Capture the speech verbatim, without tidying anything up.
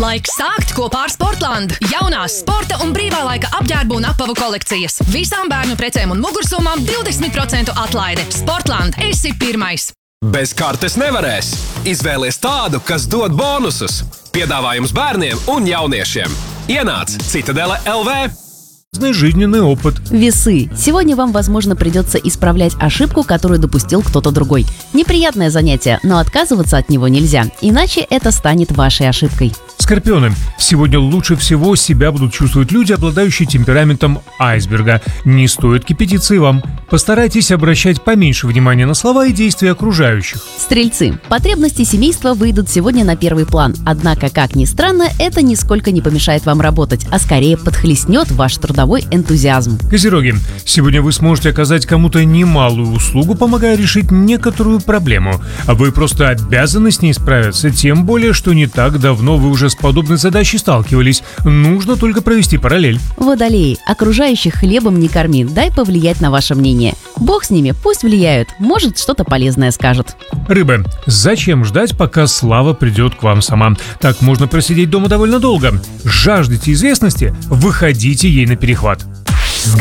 Laiks sākt kopā ar Sportland. Jaunās sporta un brīvā laika apģērbu un apavu kolekcijas. Visām bērnu precēm un mugursomām divdesmit procentu atlaide. Sportland, esi pirmais. Bez kartes nevarēs. Izvēlies tādu, kas dod bonusus. Piedāvājums bērniem un jauniešiem. Ienāc Citadele L V. Жизненный опыт. Весы. Сегодня вам, возможно, придется исправлять ошибку, которую допустил кто-то другой. Неприятное занятие, но отказываться от него нельзя, иначе это станет вашей ошибкой. Скорпионы. Сегодня лучше всего себя будут чувствовать люди, обладающие темпераментом айсберга. Не стоит кипятиться и вам. Постарайтесь обращать поменьше внимания на слова и действия окружающих. Стрельцы. Потребности семейства выйдут сегодня на первый план. Однако, как ни странно, это нисколько не помешает вам работать, а скорее подхлестнет ваш трудовой энтузиазм. Козероги. Сегодня вы сможете оказать кому-то немалую услугу, помогая решить некоторую проблему. А вы просто обязаны с ней справиться, тем более, что не так давно вы уже с подобной задачей сталкивались. Нужно только провести параллель. Водолеи. Окружающих хлебом не корми, дай повлиять на ваше мнение. Бог с ними, пусть влияют, может, что-то полезное скажет. Рыбы. Зачем ждать, пока слава придет к вам сама? Так можно просидеть дома довольно долго. Жаждете известности? Выходите ей на перехват.